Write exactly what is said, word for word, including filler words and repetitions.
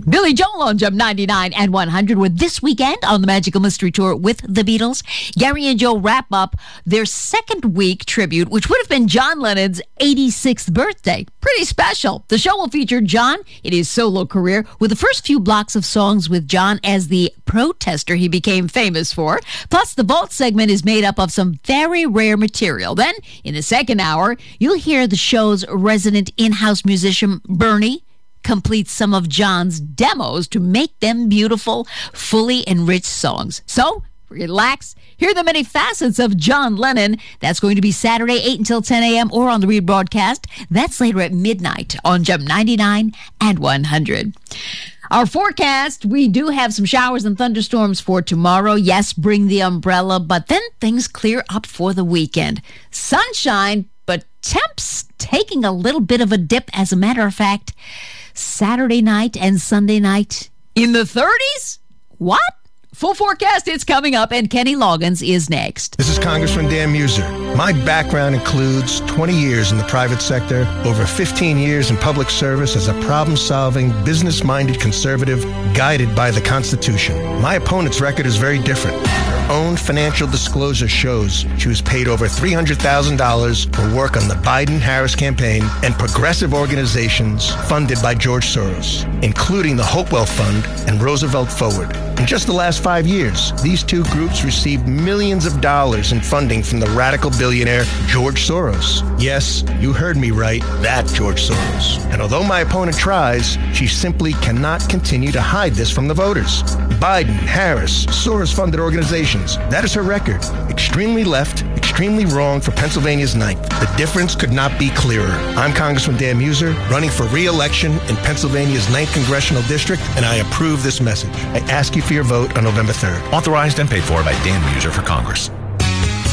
Billy Joel on Jump ninety-nine and one hundred with This Weekend on the Magical Mystery Tour with the Beatles. Gary and Joe wrap up their second week tribute, which would have been John Lennon's eighty-sixth birthday. Pretty special. The show will feature John in his solo career with the first few blocks of songs with John as the protester he became famous for. Plus, the Vault segment is made up of some very rare material. Then, in the second hour, you'll hear the show's resident in-house musician, Bernie, complete some of John's demos to make them beautiful, fully enriched songs. So, relax, hear the many facets of John Lennon. That's going to be Saturday, eight until ten a.m. or on the rebroadcast. That's later at midnight on Jump ninety-nine and one hundred. Our forecast, we do have some showers and thunderstorms for tomorrow. Yes, bring the umbrella, but then things clear up for the weekend. Sunshine, but temps taking a little bit of a dip. As a matter of fact, Saturday night and Sunday night in the thirties? What? Full forecast, it's coming up, and Kenny Loggins is next. This is Congressman Dan Muser. My background includes twenty years in the private sector, over fifteen years in public service as a problem-solving, business-minded conservative guided by the Constitution. My opponent's record is very different. Her own financial disclosure shows she was paid over three hundred thousand dollars for work on the Biden-Harris campaign and progressive organizations funded by George Soros, including the Hopewell Fund and Roosevelt Forward. In just the last five years, these two groups received millions of dollars in funding from the radical billionaire George Soros. Yes, you heard me right, that George Soros. And although my opponent tries, she simply cannot continue to hide this from the voters. Biden, Harris, Soros-funded organizations, that is her record. Extremely left, extremely wrong for Pennsylvania's ninth. The difference could not be clearer. I'm Congressman Dan Muser, running for re-election in Pennsylvania's ninth Congressional District, and I approve this message. I ask you for your vote on November third. Authorized and paid for by Dan Muser for Congress.